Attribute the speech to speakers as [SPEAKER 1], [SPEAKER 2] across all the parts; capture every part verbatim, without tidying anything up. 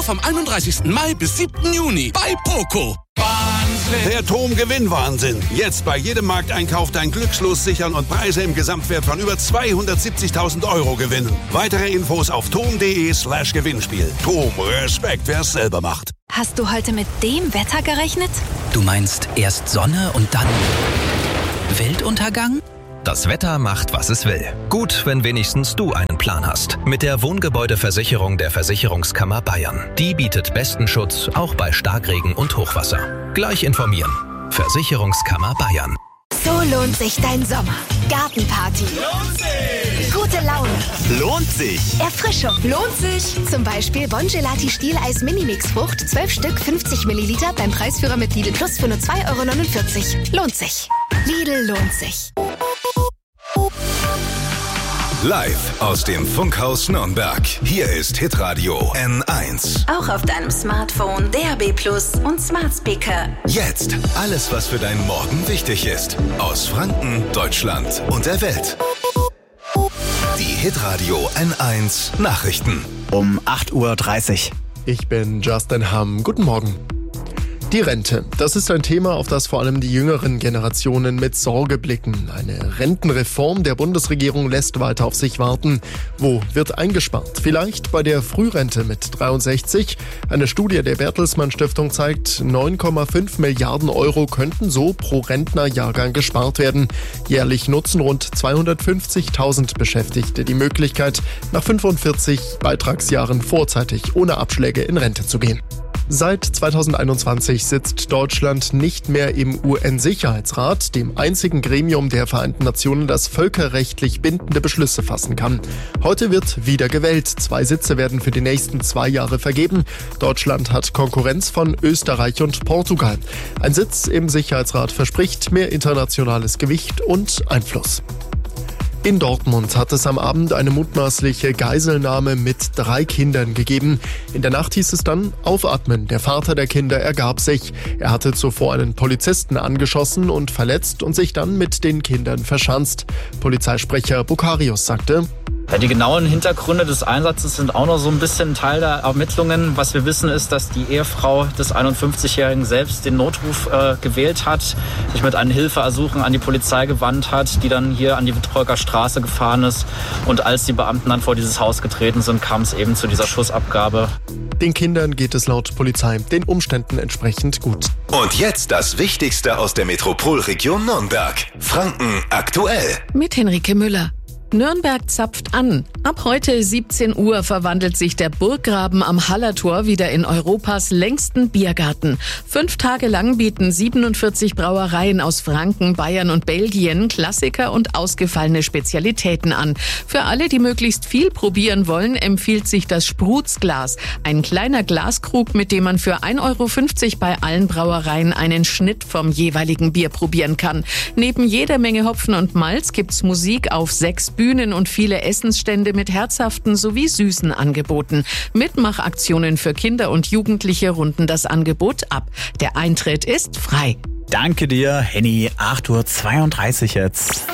[SPEAKER 1] vom einunddreißigsten Mai bis siebten Juni bei Poco. Wahnsinn!
[SPEAKER 2] Der TOM-Gewinnwahnsinn. Jetzt bei jedem Markteinkauf dein Glückslos sichern und Preise im Gesamtwert von über zweihundertsiebzigtausend Euro gewinnen. Weitere Infos auf tom.de slash Gewinnspiel. TOM, Respekt, wer es selber macht.
[SPEAKER 3] Hast du heute mit dem Wetter gerechnet?
[SPEAKER 4] Du meinst erst Sonne und dann Weltuntergang?
[SPEAKER 5] Das Wetter macht, was es will. Gut, wenn wenigstens du einen Plan hast. Mit der Wohngebäudeversicherung der Versicherungskammer Bayern. Die bietet besten Schutz, auch bei Starkregen und Hochwasser. Gleich informieren. Versicherungskammer Bayern.
[SPEAKER 3] So lohnt sich dein Sommer. Gartenparty.
[SPEAKER 1] Lohnt sich!
[SPEAKER 3] Gute Laune.
[SPEAKER 6] Lohnt sich!
[SPEAKER 3] Erfrischung. Lohnt sich. Zum Beispiel Bongelati Stieleis Minimix Frucht, zwölf Stück, fünfzig Milliliter beim Preisführer mit Lidl Plus für nur zwei Euro neunundvierzig. Lohnt sich. Lidl lohnt sich.
[SPEAKER 6] Live aus dem Funkhaus Nürnberg. Hier ist Hitradio N eins.
[SPEAKER 7] Auch auf deinem Smartphone, D A B Plus und Smart Speaker.
[SPEAKER 6] Jetzt alles, was für deinen Morgen wichtig ist. Aus Franken, Deutschland und der Welt. Die Hitradio N eins Nachrichten.
[SPEAKER 8] Um acht Uhr dreißig.
[SPEAKER 9] Ich bin Justin Hamm. Guten Morgen. Die Rente. Das ist ein Thema, auf das vor allem die jüngeren Generationen mit Sorge blicken. Eine Rentenreform der Bundesregierung lässt weiter auf sich warten. Wo wird eingespart? Vielleicht bei der Frührente mit dreiundsechzig. Eine Studie der Bertelsmann Stiftung zeigt, neun Komma fünf Milliarden Euro könnten so pro Rentnerjahrgang gespart werden. Jährlich nutzen rund zweihundertfünfzigtausend Beschäftigte die Möglichkeit, nach fünfundvierzig Beitragsjahren vorzeitig ohne Abschläge in Rente zu gehen. Seit zweitausendeinundzwanzig sitzt Deutschland nicht mehr im U N-Sicherheitsrat, dem einzigen Gremium der Vereinten Nationen, das völkerrechtlich bindende Beschlüsse fassen kann. Heute wird wieder gewählt. Zwei Sitze werden für die nächsten zwei Jahre vergeben. Deutschland hat Konkurrenz von Österreich und Portugal. Ein Sitz im Sicherheitsrat verspricht mehr internationales Gewicht und Einfluss. In Dortmund hat es am Abend eine mutmaßliche Geiselnahme mit drei Kindern gegeben. In der Nacht hieß es dann aufatmen. Der Vater der Kinder ergab sich. Er hatte zuvor einen Polizisten angeschossen und verletzt und sich dann mit den Kindern verschanzt. Polizeisprecher Bukarius sagte:
[SPEAKER 10] Ja, die genauen Hintergründe des Einsatzes sind auch noch so ein bisschen Teil der Ermittlungen. Was wir wissen ist, dass die Ehefrau des einundfünfzigjährigen selbst den Notruf äh, gewählt hat, sich mit einem Hilfeersuchen an die Polizei gewandt hat, die dann hier an die Witbreuker Straße gefahren ist. Und als die Beamten dann vor dieses Haus getreten sind, kam es eben zu dieser Schussabgabe.
[SPEAKER 9] Den Kindern geht es laut Polizei den Umständen entsprechend gut.
[SPEAKER 6] Und jetzt das Wichtigste aus der Metropolregion Nürnberg. Franken aktuell.
[SPEAKER 11] Mit Henrike Müller. Nürnberg zapft an. Ab heute siebzehn Uhr verwandelt sich der Burggraben am Hallertor wieder in Europas längsten Biergarten. Fünf Tage lang bieten siebenundvierzig Brauereien aus Franken, Bayern und Belgien Klassiker und ausgefallene Spezialitäten an. Für alle, die möglichst viel probieren wollen, empfiehlt sich das Sprutzglas. Ein kleiner Glaskrug, mit dem man für ein Euro fünfzig bei allen Brauereien einen Schnitt vom jeweiligen Bier probieren kann. Neben jeder Menge Hopfen und Malz gibt's Musik auf sechs Bühnen und viele Essensstände mit herzhaften sowie süßen Angeboten. Mitmachaktionen für Kinder und Jugendliche runden das Angebot ab. Der Eintritt ist frei.
[SPEAKER 8] Danke dir, Henny. acht Uhr zweiunddreißig jetzt.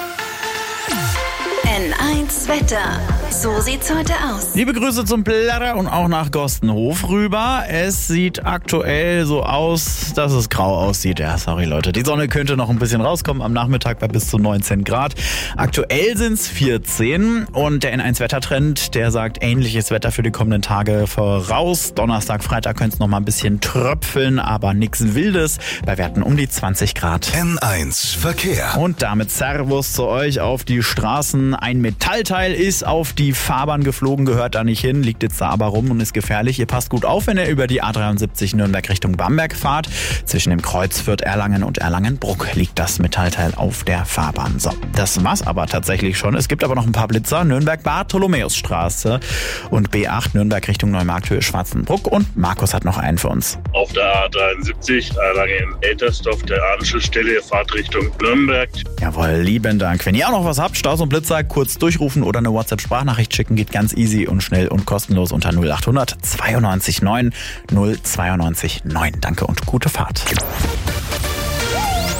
[SPEAKER 7] N eins Wetter. So sieht's heute aus.
[SPEAKER 8] Liebe Grüße zum Platter und auch nach Gostenhof rüber. Es sieht aktuell so aus, dass es grau aussieht. Ja, sorry Leute. Die Sonne könnte noch ein bisschen rauskommen. Am Nachmittag bei bis zu neunzehn Grad. Aktuell sind es vierzehn. Und der N eins Wettertrend, der sagt ähnliches Wetter für die kommenden Tage voraus. Donnerstag, Freitag könnte es noch mal ein bisschen tröpfeln, aber nichts Wildes. Bei Werten um die zwanzig Grad.
[SPEAKER 6] N eins Verkehr.
[SPEAKER 8] Und damit Servus zu euch auf die Straßen. Ein Metallteil ist auf die Fahrbahn geflogen, gehört da nicht hin, liegt jetzt da aber rum und ist gefährlich. Ihr passt gut auf, wenn ihr über die A dreiundsiebzig Nürnberg Richtung Bamberg fahrt. Zwischen dem Kreuz Fürth Erlangen und Erlangen-Bruck liegt das Metallteil auf der Fahrbahn. So, das war's aber tatsächlich schon. Es gibt aber noch ein paar Blitzer. Nürnberg-Bartholomäusstraße und B acht Nürnberg Richtung Neumarkthöhe Schwarzenbruck. Und Markus hat noch einen für uns.
[SPEAKER 12] Auf der A dreiundsiebzig Erlangen-Eltersdorf, der Anschlussstelle, Fahrtrichtung Nürnberg.
[SPEAKER 8] Jawohl, lieben Dank. Wenn ihr auch noch was habt, Staus und Blitzer, kurz durchrufen oder eine WhatsApp-Sprachnachricht schicken, geht ganz easy und schnell und kostenlos unter null acht hundert zweiundneunzig neun null zweiundneunzig neun. Danke und gute Fahrt.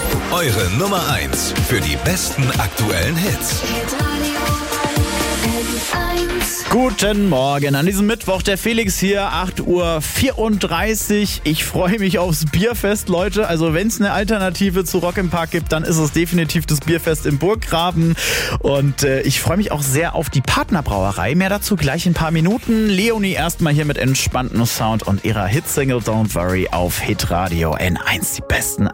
[SPEAKER 6] Eure Nummer eins für die besten aktuellen Hits.
[SPEAKER 7] Hitradio N eins.
[SPEAKER 3] eins.
[SPEAKER 8] Guten Morgen an diesem Mittwoch, der Felix hier, acht Uhr vierunddreißig. Ich freue mich aufs Bierfest, Leute. Also wenn es eine Alternative zu Rock im Park gibt, dann ist es definitiv das Bierfest im Burggraben. Und äh, ich freue mich auch sehr auf die Partnerbrauerei. Mehr dazu gleich in ein paar Minuten. Leonie erstmal hier mit entspanntem Sound und ihrer Hitsingle Don't Worry auf Hitradio N eins. Die besten